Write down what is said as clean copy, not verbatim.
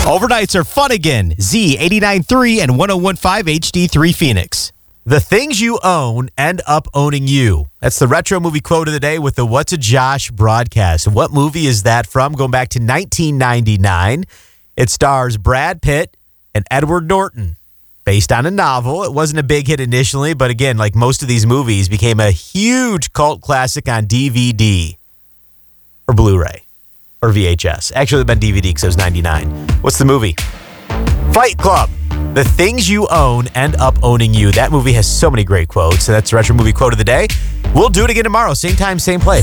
Overnights are fun again. Z89.3 and 101.5 HD3 Phoenix. The things you own end up owning you. That's the retro movie quote of the day with the What's a Josh broadcast. And what movie is that from? Going back to 1999. It stars Brad Pitt and Edward Norton. Based on a novel. It wasn't a big hit initially, but again, like most of these movies, became a huge cult classic on DVD or Blu-ray or VHS. Actually, it would have been DVD because it was 99. What's the movie? Fight Club. The things you own end up owning you. That movie has so many great quotes. So that's the retro movie quote of the day. We'll do it again tomorrow. Same time, same place.